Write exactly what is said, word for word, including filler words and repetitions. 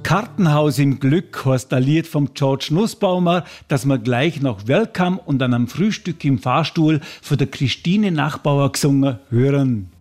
Kartenhaus im Glück heißt ein Lied vom George Nussbaumer, das wir gleich nach Welcome und an einem Frühstück im Fahrstuhl von der Christine Nachbauer gesungen hören.